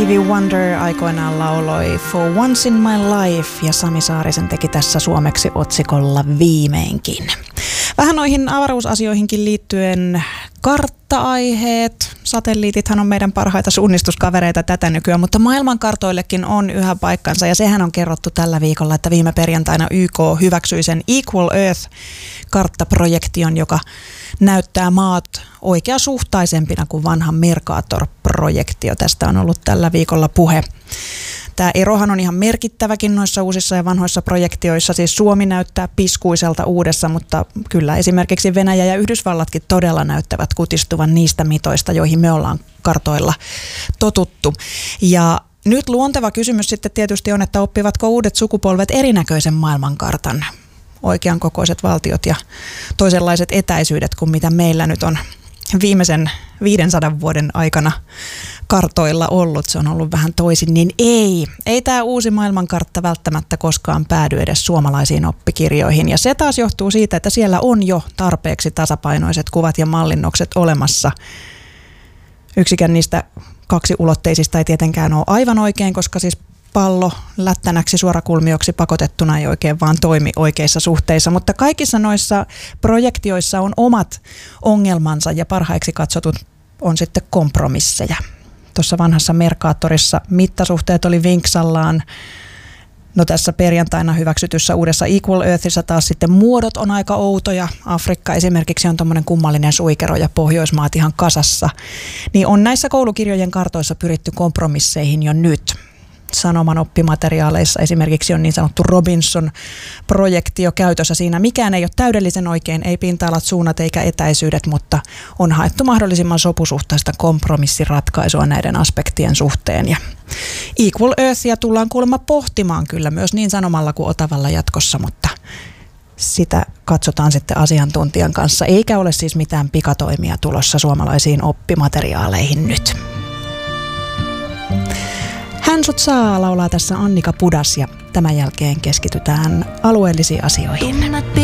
Stevie Wonder aikoinaan lauloi For Once in My Life ja Sami Saarisen teki tässä suomeksi otsikolla Viimeinkin. Vähän noihin avaruusasioihinkin liittyen kartta-aiheet. Satelliitithan on meidän parhaita suunnistuskavereita tätä nykyään, mutta maailmankartoillekin on yhä paikkansa ja sehän on kerrottu tällä viikolla, että viime perjantaina YK hyväksyi sen Equal Earth-karttaprojektion, joka näyttää maat oikeasuhtaisempina kuin vanha Mercator-projektio. Tästä on ollut tällä viikolla puhe. Tämä erohan on ihan merkittäväkin noissa uusissa ja vanhoissa projektioissa. Siis Suomi näyttää piskuiselta uudessa, mutta kyllä esimerkiksi Venäjä ja Yhdysvallatkin todella näyttävät kutistuvan niistä mitoista, joihin me ollaan kartoilla totuttu. Ja nyt luonteva kysymys sitten tietysti on, että oppivatko uudet sukupolvet erinäköisen maailmankartan, oikean kokoiset valtiot ja toisenlaiset etäisyydet kuin mitä meillä nyt on viimeisen 500 vuoden aikana kartoilla ollut. Se on ollut vähän toisin, niin ei tämä uusi maailmankartta välttämättä koskaan päädy edes suomalaisiin oppikirjoihin. Ja se taas johtuu siitä, että siellä on jo tarpeeksi tasapainoiset kuvat ja mallinnokset olemassa. Yksikään niistä kaksiulotteisista ei tietenkään ole aivan oikein, koska siis pallo lättänäksi suorakulmioksi pakotettuna ei oikein vaan toimi oikeissa suhteissa, mutta kaikissa noissa projektioissa on omat ongelmansa ja parhaiksi katsotut on sitten kompromisseja. Tuossa vanhassa Mercatorissa mittasuhteet oli vinksallaan. No tässä perjantaina hyväksytyssä uudessa Equal Earthissa taas sitten muodot on aika outoja. Afrikka esimerkiksi on tommoinen kummallinen suikero ja Pohjoismaat ihan kasassa. Niin on näissä koulukirjojen kartoissa pyritty kompromisseihin jo nyt. Sanoman oppimateriaaleissa esimerkiksi on niin sanottu Robinson-projektio käytössä. Siinä mikään ei ole täydellisen oikein, ei pinta-alat, suunnat eikä etäisyydet, mutta on haettu mahdollisimman sopusuhtaista kompromissiratkaisua näiden aspektien suhteen. Ja Equal Earthia tullaan kuulemma pohtimaan kyllä myös niin Sanomalla kuin Otavalla jatkossa, mutta sitä katsotaan sitten asiantuntijan kanssa, eikä ole siis mitään pikatoimia tulossa suomalaisiin oppimateriaaleihin nyt. Hän sut saa laulaa tässä Annika Pudas ja tämän jälkeen keskitytään alueellisiin asioihin.